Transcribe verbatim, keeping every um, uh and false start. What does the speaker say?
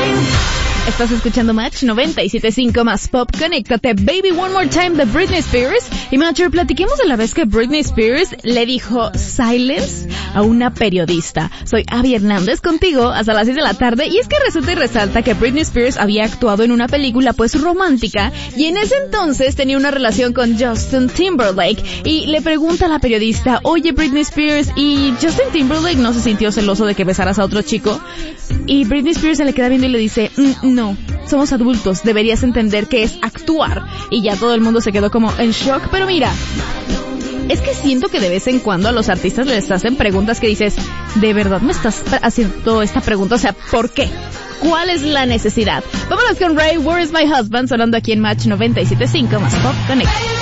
Estás escuchando Match noventa y siete punto cinco más Pop. Conéctate, Baby One More Time de Britney Spears. Y Matcher, platiquemos de la vez que Britney Spears le dijo silence a una periodista. Soy Abby Hernández contigo hasta las seis de la tarde. Y es que resulta y resalta que Britney Spears había actuado en una película pues romántica y en ese entonces tenía una relación con Justin Timberlake. Y le pregunta a la periodista, oye Britney Spears, ¿y Justin Timberlake no se sintió celoso de que besaras a otro chico? Y Britney Spears se le queda viendo y le dice, mm, no, somos adultos, deberías entender que es actuar. Y ya todo el mundo se quedó como en shock. Pero mira, es que siento que de vez en cuando a los artistas les hacen preguntas que dices, ¿de verdad me estás haciendo esta pregunta? O sea, ¿por qué? ¿Cuál es la necesidad? Vámonos con Ray, Where is my husband? Sonando aquí en Match noventa y siete punto cinco más Pop Connect.